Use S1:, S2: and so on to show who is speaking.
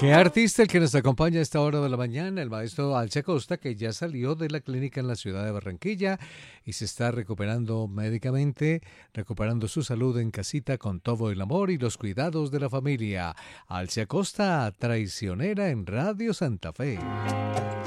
S1: Qué artista el que nos acompaña a esta hora de la mañana, el maestro Alce Acosta, que ya salió de la clínica en la ciudad de Barranquilla y se está recuperando médicamente, recuperando su salud en casita con todo el amor y los cuidados de la familia. Alce Acosta, traicionera en Radio Santa Fe.